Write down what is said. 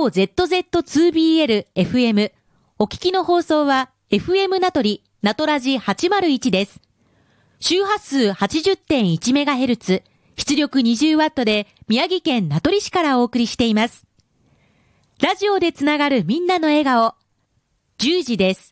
超 ZZ2BL FM。お聞きの放送は FM 名取、名取ラジ801です。周波数 80.1MHz、出力 20W で宮城県名取市からお送りしています。ラジオでつながるみんなの笑顔。10時です。